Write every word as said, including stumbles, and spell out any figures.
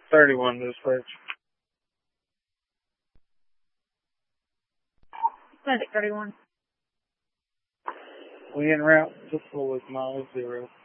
thirty-one dispatch. Medic thirty-one. We en route to Floyd, mile zero.